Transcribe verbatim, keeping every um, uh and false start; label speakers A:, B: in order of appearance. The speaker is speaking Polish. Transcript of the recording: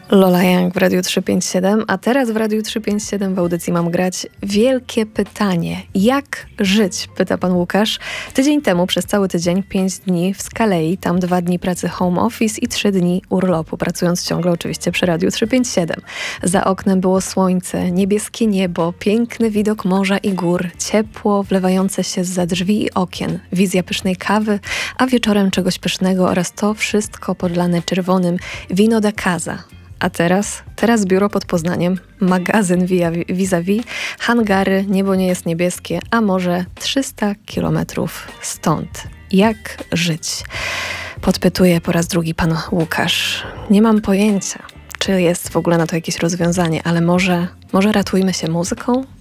A: Lola Young w Radiu trzysta pięćdziesiąt siedem, a teraz w Radiu trzysta pięćdziesiąt siedem w audycji mam grać Wielkie Pytanie. Jak żyć? Pyta pan Łukasz. Tydzień temu przez cały tydzień, pięć dni w Skalei, tam dwa dni pracy home office i trzy dni urlopu, pracując ciągle oczywiście przy Radiu trzysta pięćdziesiąt siedem. Za oknem było słońce, niebieskie niebo, piękny widok morza i gór, ciepło wlewające się zza drzwi i okien, wizja pysznej kawy, a wieczorem czegoś pysznego oraz to wszystko podlane czerwonym wino da casa. A teraz, teraz biuro pod Poznaniem, magazyn vis-a-vis, hangary, niebo nie jest niebieskie, a może trzysta kilometrów stąd. Jak żyć? Podpytuje po raz drugi pan Łukasz. Nie mam pojęcia, czy jest w ogóle na to jakieś rozwiązanie, ale może, może ratujmy się muzyką?